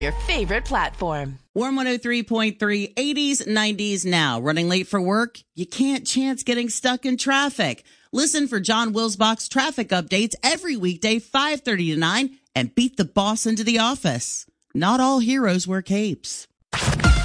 Your favorite platform. Warm 103.3, 80s, 90s now. Running late for work? You can't chance getting stuck in traffic. Listen for John Wilsbach's traffic updates every weekday, 5:30 to 9, and beat the boss into the office. Not all heroes wear capes.